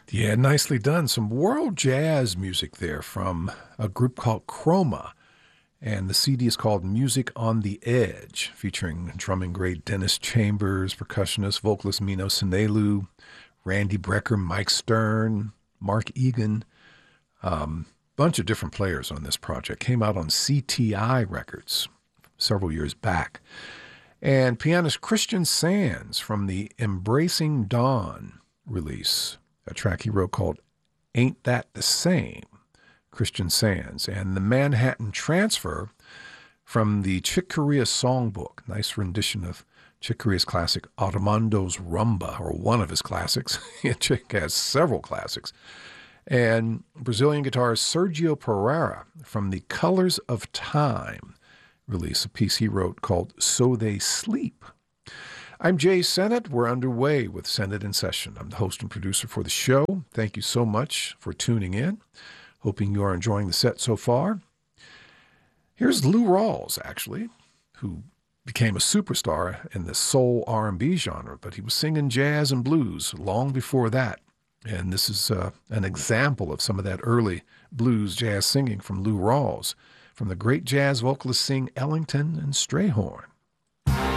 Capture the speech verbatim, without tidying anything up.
Yeah, nicely done. Some world jazz music there from a group called Chroma. And the C D is called Music on the Edge, featuring drumming great Dennis Chambers, percussionist, vocalist Mino Sinelu, Randy Brecker, Mike Stern, Mark Egan. Um, bunch of different players on this project. Came out on C T I Records several years back. And pianist Christian Sands from the Embracing Dawn release, a track he wrote called Ain't That the Same? Christian Sands. And the Manhattan Transfer from the Chick Corea Songbook, nice rendition of Chick Corea's classic Armando's Rumba, or one of his classics. Chick has several classics. And Brazilian guitarist Sergio Pereira from the Colors of Time release, a piece he wrote called So They Sleep. I'm Jay Sennett. We're underway with Sennett in Session. I'm the host and producer for the show. Thank you so much for tuning in. Hoping you are enjoying the set so far. Here's Lou Rawls, actually, who became a superstar in the soul R and B genre, but he was singing jazz and blues long before that. And this is uh, an example of some of that early blues jazz singing from Lou Rawls, from the great jazz vocalists Sing Ellington and Strayhorn.